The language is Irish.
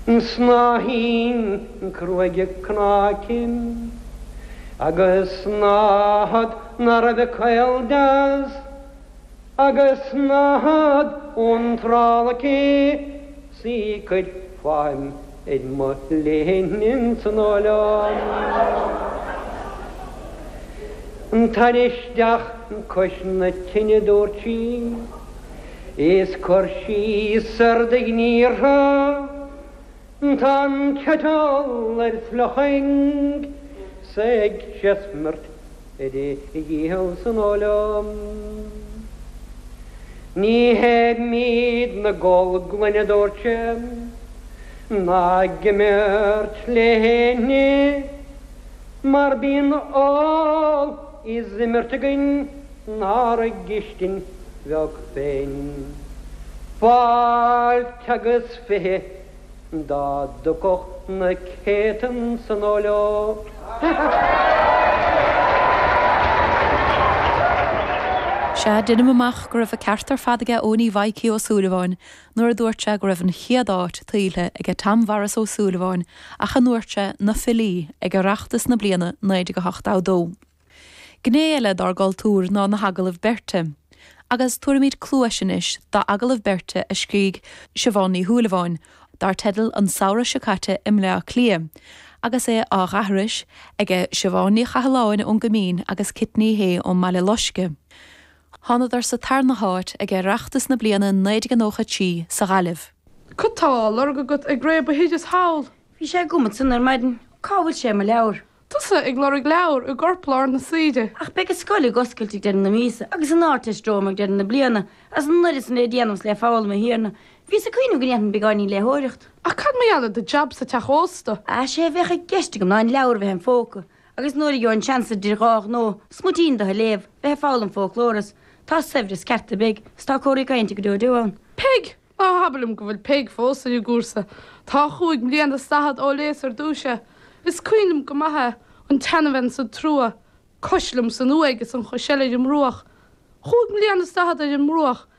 Snahín cruige knakin agus snahad nar a caildas agus snahad ontralaki si could fáim id mo lehin sanolan Tanisteach cosna tinne dorchi is corshi sardignirha Tan kettle floching seg chesmert edi gihelsen olam Ni heb mid na gol glenne dorchem na gemert lehne mar bin all is mertegen nar gistin vok fen Fal tagus fe Da dukoch na keten sanolo. Se duine amach go raibh a ceartar fadaige óní bhaicií ó Súlaháin, nuair a dúirte go raibh an chiadáit tuile ag a tamharas ó Súlaháin a chanúirte na filí ag a reachtas na bliana 98 Gnéile dar galtúr ná na hagalah berte. Agus tuairimid clúisinis dá agalah berte a scríg Siobhánaí Thualaháin, dar tedal an saora sicate im le clia, agus é á ghathris ag Siobhánaí Chathláin ón Gomín agus Kitní hé ón Mala Loisce. Tháinig sa tarna háit ag reachtas na bliana 99 sa Ghaillimh. Cotál ar go ag gréib a hiidir hawl. Bhí sé gomad san ar maidin, cábhail sé me leabhar. Tusa ag lorg leabhar a gorpláir na saoide. Ach be go scoil goscailtí den na mísa, agus an áirteis drómach den na bliana, as an nuidir san é déanams le fáil me hiarna. Bhí sa cuioinú gnéan begáiní le hóireacht. Ach cad mé eala de jab sa teachósta. A sé bheith a geiste go náin leabhar bheith an fóca, agus nuair go an chansa dirách nó, smutín do léamh, bheith fáil an fóclóras, tá sefre scerte big, stá cóirí cainte go dúán. Pig! Á habalum go bhfuil pig fósa i gúrsa. Tá chuig mblian a stahad ó léas ar dúise. Is cuioinm go maithe an tanhain sa trua, coislum san uaiges an choisiile im ruach. Chuig mblian a stahad ar im ruach,